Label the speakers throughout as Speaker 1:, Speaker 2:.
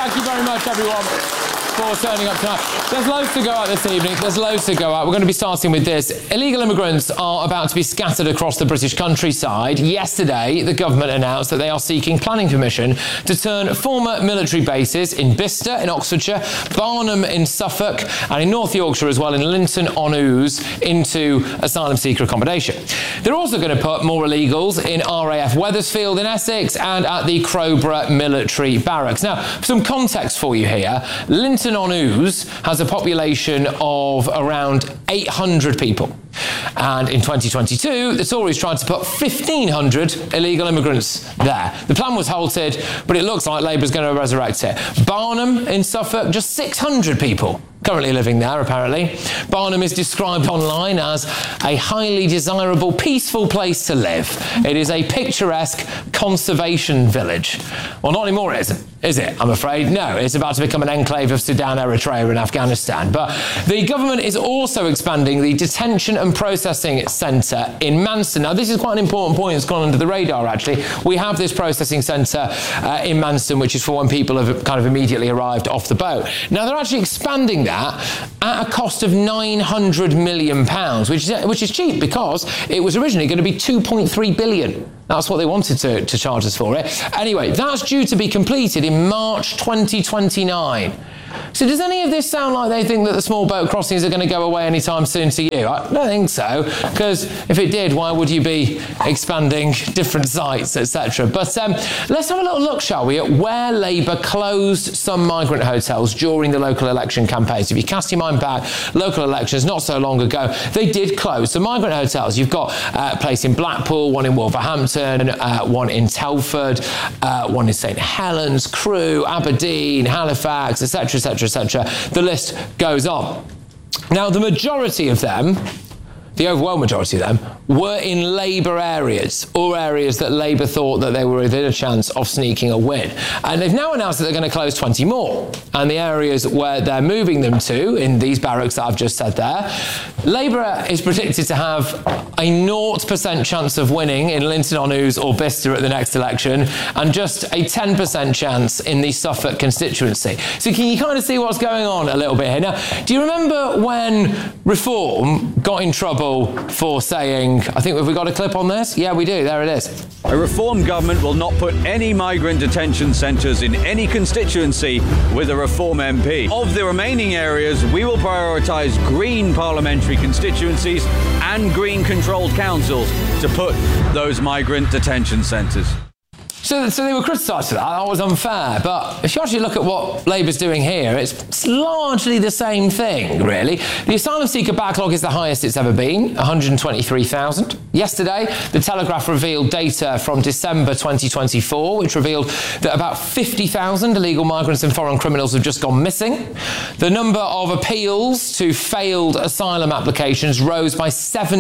Speaker 1: Thank you very much, everyone, for turning up tonight. There's loads to go out this evening. There's loads to go out. We're going to be starting with this. Illegal immigrants are about to be scattered across the British countryside. Yesterday, the government announced that they are seeking planning permission to turn former military bases in Bicester in Oxfordshire, Barnham in Suffolk, and in North Yorkshire as well, in Linton-on-Ouse, into asylum seeker accommodation. They're also going to put more illegals in RAF Wethersfield in Essex and at the Crowborough military barracks. Now, for some context for you here, Linton-on-Ouse has a population of around 800 people. And in 2022, the Tories tried to put 1,500 illegal immigrants there. The plan was halted, but it looks like Labour's going to resurrect it. Barnham in Suffolk, just 600 people currently living there, apparently. Barnham is described online as a highly desirable, peaceful place to live. It is a picturesque conservation village. Well, not anymore, it isn't, is it? I'm afraid. No, it's about to become an enclave of Sudan, Eritrea and Afghanistan. But the government is also expanding the detention and processing centre in Manston. Now, this is quite an important point. It's gone under the radar, actually. We have this processing centre in Manston, which is for when people have kind of immediately arrived off the boat. Now, they're actually expanding that at a cost of £900 million, which is cheap because it was originally going to be £2.3 billion. That's what they wanted to charge us for it. Anyway, that's due to be completed in March 2029. So does any of this sound like they think that the small boat crossings are going to go away anytime soon to you? I don't think so, because if it did, why would you be expanding different sites, etc.? But let's have a little look, shall we, at where Labour closed some migrant hotels during the local election campaign. So if you cast your mind back, local elections not so long ago, they did close some migrant hotels. You've got a place in Blackpool, one in Wolverhampton, one in Telford, one in St Helens, Crewe, Aberdeen, Halifax, etc., etc., etc. The list goes on. Now, the majority of them, the overwhelming majority of them, were in Labour areas, or areas that Labour thought that they were within a chance of sneaking a win. And they've now announced that they're going to close 20 more. And the areas where they're moving them to, in these barracks that I've just said there, Labour is predicted to have a 0% chance of winning in Linton-on-Ouse or Bicester at the next election, and just a 10% chance in the Suffolk constituency. So can you kind of see what's going on a little bit here? Now, do you remember when Reform got in trouble for saying, I think, have we got a clip on this? Yeah, we do. There it is.
Speaker 2: A Reform government will not put any migrant detention centres in any constituency with a Reform MP. Of the remaining areas, we will prioritise Green parliamentary constituencies and Green-controlled councils to put those migrant detention centres.
Speaker 1: So they were criticised for that. That was unfair. But if you actually look at what Labour's doing here, it's largely the same thing, really. The asylum seeker backlog is the highest it's ever been, 123,000. Yesterday, the Telegraph revealed data from December 2024, which revealed that about 50,000 illegal migrants and foreign criminals have just gone missing. The number of appeals to failed asylum applications rose by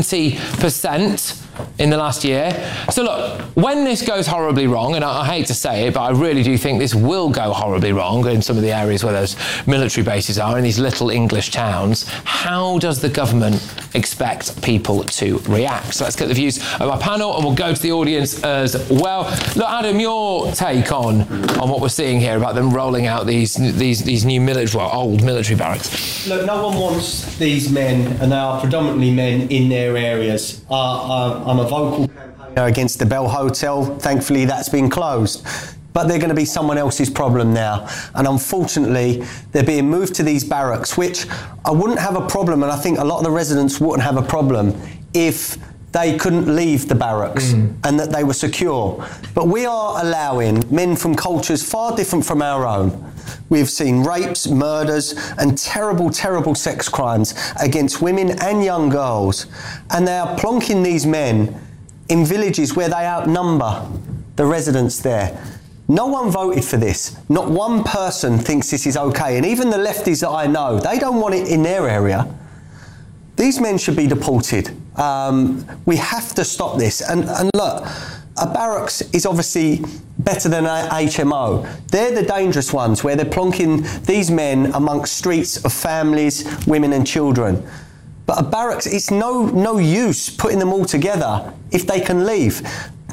Speaker 1: 70% in the last year. So look, when this goes horribly wrong, and I hate to say it, but I really do think this will go horribly wrong in some of the areas where those military bases are, in these little English towns, how does the government expect people to react? So let's get the views of our panel, and we'll go to the audience as well. Look, Adam, your take on what we're seeing here about them rolling out these new military, well, old military barracks.
Speaker 3: Look, no one wants these men, and they are predominantly men in their areas. I'm a vocal campaigner against the Bell Hotel. Thankfully, that's been closed. But they're going to be someone else's problem now. And unfortunately, they're being moved to these barracks, which I wouldn't have a problem, and I think a lot of the residents wouldn't have a problem if they couldn't leave the barracks and that they were secure. But we are allowing men from cultures far different from our own. We've seen rapes, murders and terrible, terrible sex crimes against women and young girls. And they are plonking these men in villages where they outnumber the residents there. No one voted for this. Not one person thinks this is okay. And even the lefties that I know, they don't want it in their area. These men should be deported. We have to stop this. And look, a barracks is obviously better than an HMO. They're the dangerous ones, where they're plonking these men amongst streets of families, women and children. But a barracks, it's no use putting them all together if they can leave.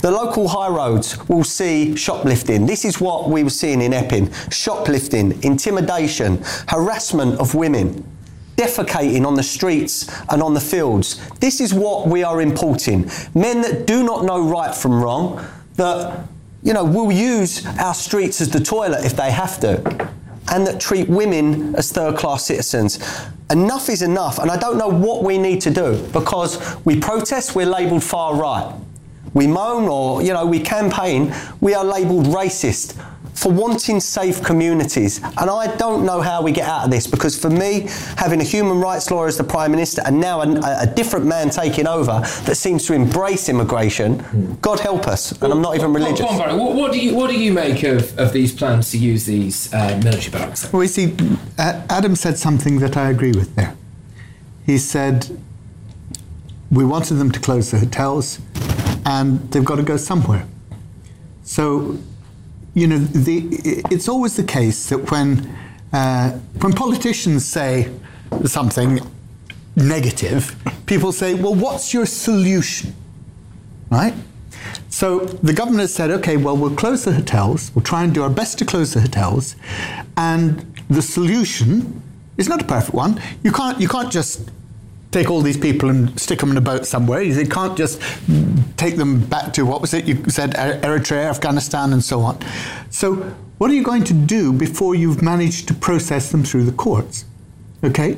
Speaker 3: The local high roads will see shoplifting. This is what we were seeing in Epping. Shoplifting, intimidation, harassment of women, defecating on the streets and on the fields. This is what we are importing. Men that do not know right from wrong, that, will use our streets as the toilet if they have to, and that treat women as third-class citizens. Enough is enough, and I don't know what we need to do, because we protest, we're labelled far right. We moan or, we campaign, we are labelled racist for wanting safe communities. And I don't know how we get out of this, because for me, having a human rights lawyer as the Prime Minister and now a different man taking over that seems to embrace immigration, God help us, and I'm not even religious.
Speaker 1: Go on, Barry. What do you make of these plans to use these military barracks?
Speaker 4: Well, you see, Adam said something that I agree with there. He said, we wanted them to close the hotels, and they've got to go somewhere. So, it's always the case that when politicians say something negative, people say, well, what's your solution? Right? So the government has said, okay, well, we'll close the hotels, we'll try and do our best to close the hotels, and the solution is not a perfect one. You can't just take all these people and stick them in a boat somewhere. You can't just take them back to, what was it you said, Eritrea, Afghanistan, and so on. So what are you going to do before you've managed to process them through the courts? Okay?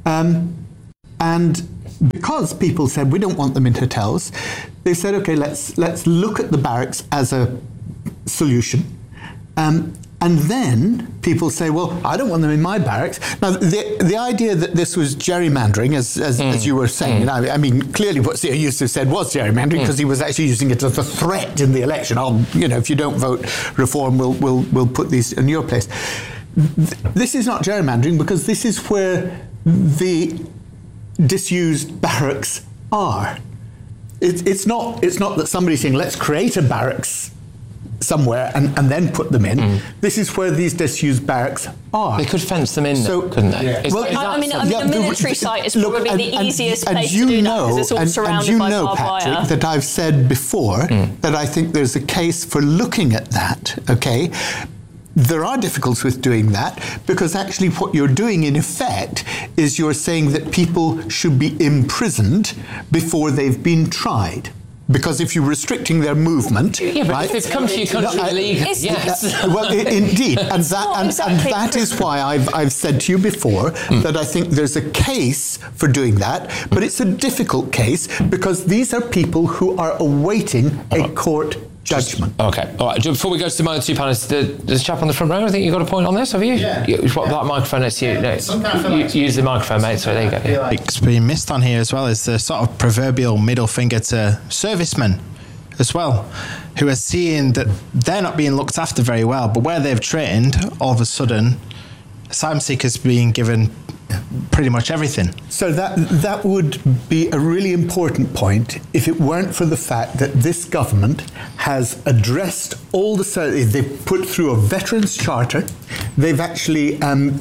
Speaker 4: And because people said, we don't want them in hotels, they said, okay, let's look at the barracks as a solution. And then people say, well, I don't want them in my barracks. Now, the idea that this was gerrymandering, as you were saying, I mean, clearly what Sir Yusuf said was gerrymandering, because he was actually using it as a threat in the election. If you don't vote reform, we'll put these in your place. This is not gerrymandering, because this is where the disused barracks are. It's not that somebody's saying, let's create a barracks somewhere and then put them in. This is where these disused barracks are.
Speaker 1: They could fence them in, couldn't they?
Speaker 5: Yeah. A military site is probably the easiest place to do that, because it's all surrounded by barbed wire.
Speaker 4: Patrick, that I've said before that I think there's a case for looking at that, okay? There are difficulties with doing that, because actually what you're doing in effect is you're saying that people should be imprisoned before they've been tried. Because if you're restricting their movement,
Speaker 1: but
Speaker 4: right?
Speaker 1: If they've come to your country illegally, yes.
Speaker 4: Well, indeed, and that is why I've said to you before that I think there's a case for doing that, but it's a difficult case, because these are people who are awaiting a court judgment.
Speaker 1: Okay, all right. Before we go to my other two panelists, there's a chap on the front row. I think you've got a point on this, have you? Yeah. That microphone next to you. No, use the microphone, mate. So there you go.
Speaker 6: Yeah. It's being missed on here as well is the sort of proverbial middle finger to servicemen as well, who are seeing that they're not being looked after very well, but where they've trained, all of a sudden, asylum seekers being given pretty much everything.
Speaker 4: So that would be a really important point if it weren't for the fact that this government has addressed all they've put through a veterans charter. They've actually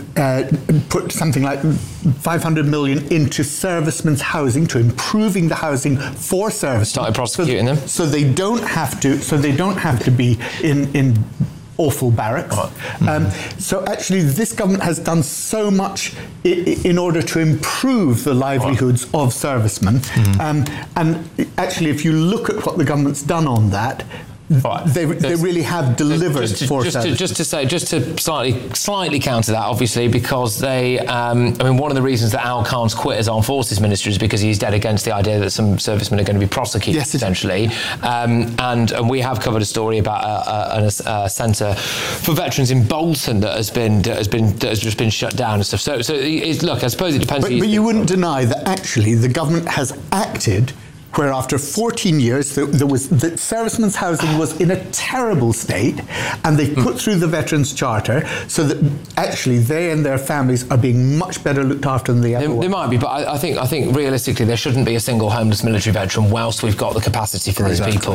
Speaker 4: put something like 500 million into servicemen's housing, to improving the housing for servicemen.
Speaker 1: Started prosecuting them.
Speaker 4: So they don't have to be in awful barracks. So actually this government has done so much in order to improve the livelihoods of servicemen. And actually, if you look at what the government's done on that, they really have delivered for servicemen.
Speaker 1: Just to slightly counter that, obviously, because they, one of the reasons that Al Khan's quit as Armed Forces Minister is because he's dead against the idea that some servicemen are going to be prosecuted, essentially. And we have covered a story about a centre for veterans in Bolton that has just been shut down and stuff. So look, I suppose it depends.
Speaker 4: But you wouldn't deny that actually the government has acted where after 14 years the servicemen's housing was in a terrible state, and they put through the Veterans Charter so that actually they and their families are being much better looked after than they ever were.
Speaker 1: They might be, but I think realistically there shouldn't be a single homeless military veteran whilst we've got the capacity for these people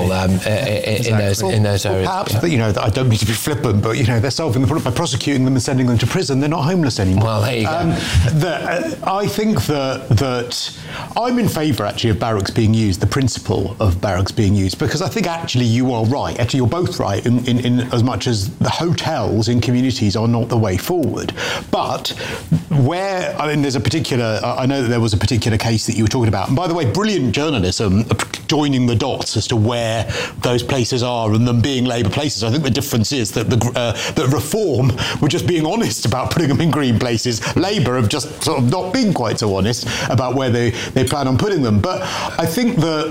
Speaker 1: in those areas.
Speaker 7: Perhaps, but I don't mean to be flippant, but they're solving the problem by prosecuting them and sending them to prison. They're not homeless anymore.
Speaker 1: Well, there you go.
Speaker 7: I think that I'm in favour actually of barracks being used used, the principle of barracks being used, because I think actually you are right. Actually, you're both right in as much as the hotels in communities are not the way forward. But where, I mean, I know that there was a particular case that you were talking about. And by the way, brilliant journalism joining the dots as to where those places are and them being Labour places. I think the difference is that that Reform were just being honest about putting them in green places. Labour have just sort of not been quite so honest about where they plan on putting them. But I think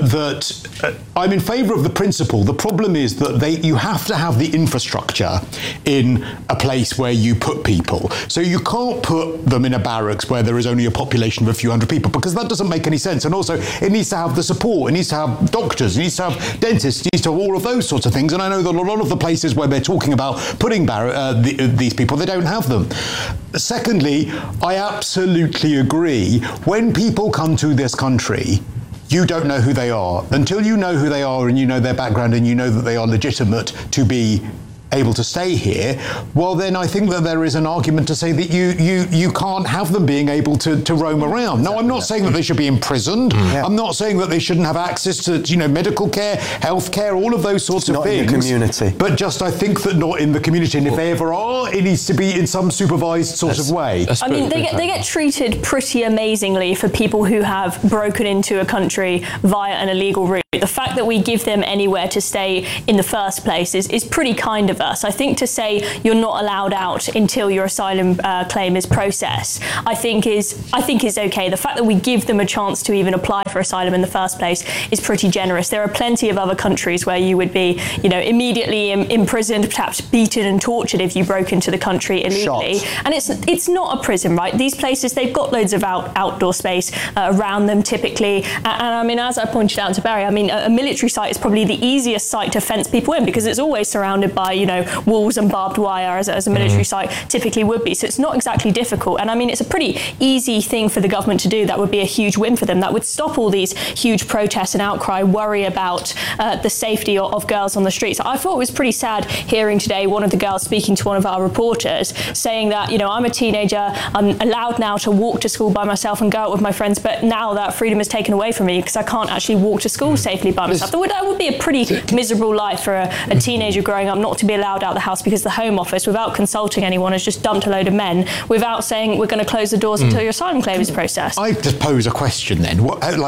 Speaker 7: that I'm in favour of the principle. The problem is that you have to have the infrastructure in a place where you put people. So you can't put them in a barracks where there is only a population of a few hundred people, because that doesn't make any sense. And also, it needs to have the support. It needs to have doctors. It needs to have dentists. It needs to have all of those sorts of things. And I know that a lot of the places where they're talking about putting these people, they don't have them. Secondly, I absolutely agree. When people come to this country, you don't know who they are. Until you know who they are and you know their background and you know that they are legitimate to be able to stay here, well, then I think that there is an argument to say that you can't have them being able to roam around. Now, I'm not saying that they should be imprisoned. I'm not saying that they shouldn't have access to medical care, health care, all of those sorts of things.
Speaker 3: Not in the community.
Speaker 7: But just I think that not in the community. And if they ever are, it needs to be in some supervised sort of way.
Speaker 5: I mean, they get treated pretty amazingly for people who have broken into a country via an illegal route. The fact that we give them anywhere to stay in the first place is pretty kind of us. I think to say you're not allowed out until your asylum claim is processed, I think is okay. The fact that we give them a chance to even apply for asylum in the first place is pretty generous. There are plenty of other countries where you would be, immediately imprisoned, perhaps beaten and tortured if you broke into the country illegally. And it's not a prison, right? These places, they've got loads of outdoor space around them typically. And I mean, as I pointed out to Barry, I mean, a military site is probably the easiest site to fence people in because it's always surrounded by, walls and barbed wire as a military site typically would be. So it's not exactly difficult. And I mean, it's a pretty easy thing for the government to do. That would be a huge win for them. That would stop all these huge protests and outcry, worry about the safety of girls on the streets. I thought it was pretty sad hearing today one of the girls speaking to one of our reporters saying that, I'm a teenager, I'm allowed now to walk to school by myself and go out with my friends, but now that freedom is taken away from me because I can't actually walk to school safely by myself. That would be a pretty miserable life for a teenager growing up, not to be allowed out of the house because the Home Office, without consulting anyone, has just dumped a load of men without saying we're going to close the doors until your asylum claim is processed.
Speaker 7: I just pose a question then.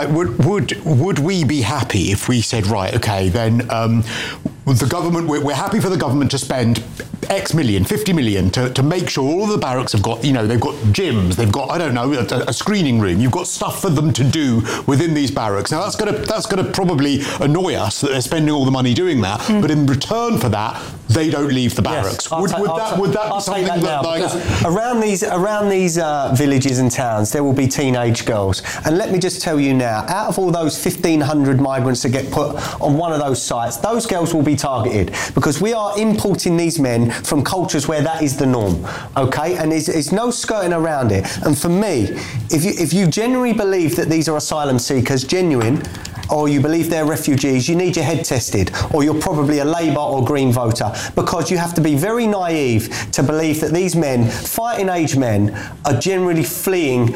Speaker 7: Would we be happy if we said, right, okay, then the government, we're happy for the government to spend X million, 50 million to make sure all of the barracks have got, they've got gyms, they've got, I don't know, a screening room, you've got stuff for them to do within these barracks. Now that's going to probably annoy us that they're spending all the money doing that, but in return for that, they don't leave the barracks.
Speaker 3: Yes.
Speaker 7: Would that be something that like...
Speaker 3: Around these villages and towns, there will be teenage girls. And let me just tell you now, out of all those 1,500 migrants that get put on one of those sites, those girls will be targeted because we are importing these men from cultures where that is the norm, okay? And there's no skirting around it. And for me, if you genuinely believe that these are asylum seekers, genuine, or you believe they're refugees, you need your head tested, or you're probably a Labour or Green voter, because you have to be very naive to believe that these men, fighting age men, are generally fleeing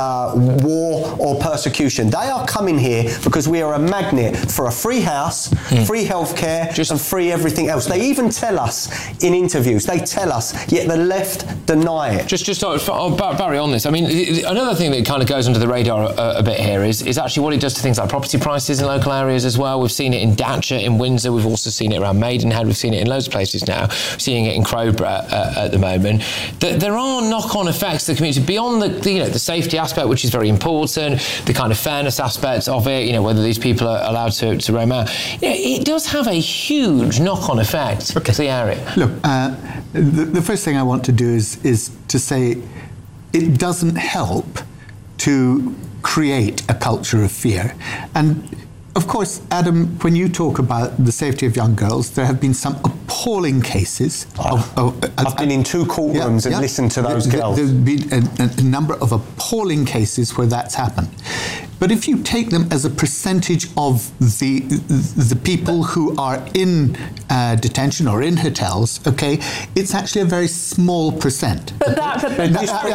Speaker 3: war or persecution. They are coming here because we are a magnet for a free house, free healthcare, and free everything else. They even tell us in interviews, yet the left deny it.
Speaker 1: Just Barry, on this, I mean, another thing that kind of goes under the radar a bit here is actually what it does to things like property prices in local areas as well. We've seen it in Datchet, in Windsor. We've also seen it around Maidenhead. We've seen it in loads of places now. Seeing it in Crowborough at the moment. There are knock-on effects to the community beyond the safety aspect, which is very important. The kind of fairness aspects of it. Whether these people are allowed to roam out. It does have a huge knock-on effect to the area.
Speaker 4: Look, the first thing I want to do is to say it doesn't help to create a culture of fear. And of course, Adam, when you talk about the safety of young girls, there have been some appalling cases.
Speaker 3: I've been in 2 courtrooms and listened to those girls.
Speaker 4: There's been a number of appalling cases where that's happened. But if you take them as a percentage of the people who are in detention or in hotels, okay, it's actually a very small percent.
Speaker 5: But the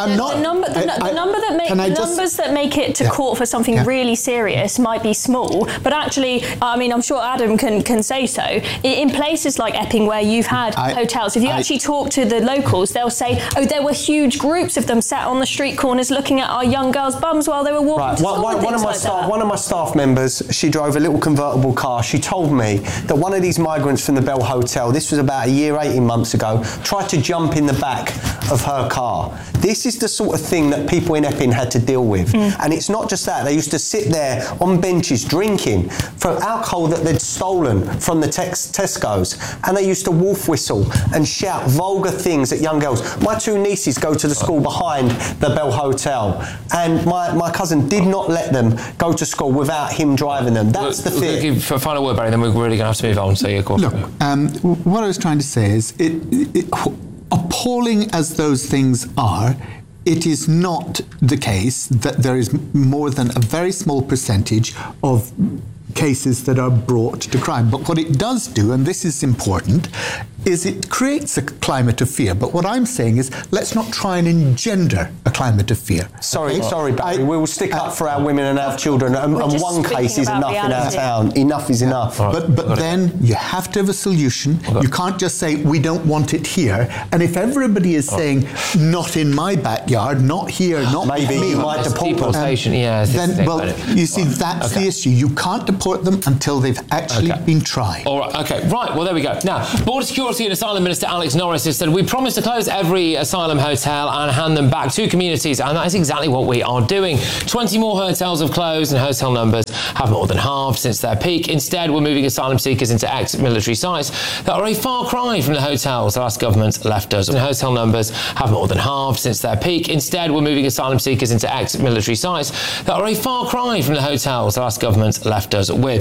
Speaker 5: numbers that make it to court for something really serious might be small, but actually, I mean, I'm sure Adam can say so. In places like Epping, where you've had hotels, if you actually talk to the locals, they'll say, oh, there were huge groups of them sat on the street corners looking at our young girls' bums while they were walking to school.
Speaker 3: One of my staff members, she drove a little convertible car. She told me that one of these migrants from the Bell Hotel, this was about a year, 18 months ago, tried to jump in the back of her car. This is the sort of thing that people in Epping had to deal with. And it's not just that. They used to sit there on benches drinking from alcohol that they'd stolen from the Tesco's, and they used to wolf whistle and shout vulgar things at young girls. My two nieces go to the school behind the Bell Hotel, and my cousin did not let them go to school without him driving them. That's the thing.
Speaker 1: For a final word, Barry, then we're really going to have to move on. So you go on.
Speaker 4: Look, what I was trying to say is, appalling as those things are, it is not the case that there is more than a very small percentage of cases that are brought to crime. But what it does do, and this is important, is it creates a climate of fear. But what I'm saying is, let's not try and engender a climate of fear.
Speaker 3: Sorry, Barry, we will stick up for our women and our children, and one case is enough in our town. Enough is enough.
Speaker 4: But then you have to have a solution. You can't just say, we don't want it here. And if everybody is saying, not in my backyard, not here, not
Speaker 3: maybe
Speaker 4: with me,
Speaker 3: you might deport them.
Speaker 4: Then, well, you see, that's the issue. You can't deport them until they've actually been tried.
Speaker 1: All right, okay, right, well, there we go. Now, Border Security and Asylum Minister Alex Norris has said, we promise to close every asylum hotel and hand them back to communities, and that is exactly what we are doing. 20 more hotels have closed, and hotel numbers have more than halved since their peak. Instead, we're moving asylum seekers into ex-military sites that are a far cry from the hotels the last government left us. And hotel numbers have more than halved since their peak. Instead, we're moving asylum seekers into ex-military sites that are a far cry from the hotels the last government left us with.